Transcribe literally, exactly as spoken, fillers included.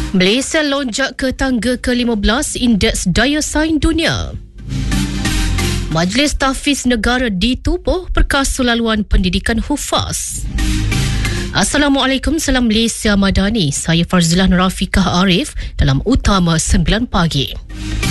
Malaysia lonjak ke tangga ke lima belas Indeks Daya Saing Dunia. Majlis Tahfiz Negara ditubuh Perkas Laluan Pendidikan Hufaz. Assalamualaikum, salam Malaysia Madani. Saya Farzilah Rafiqah Arif dalam Utama sembilan pagi.